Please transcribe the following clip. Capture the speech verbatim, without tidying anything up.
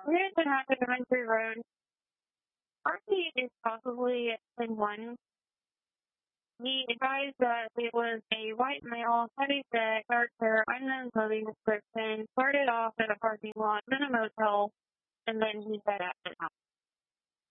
Here's what happened on Country Road. Archie is possibly in one. He advised that it was a white male, heavy-set, dark-hair, unknown clothing description, started off at a parking lot, then a motel, and then he said after that.